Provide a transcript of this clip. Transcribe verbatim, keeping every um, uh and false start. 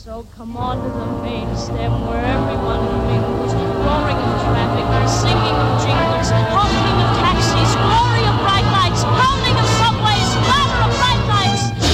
So come on to the main stem where everyone mingles, roaring in traffic,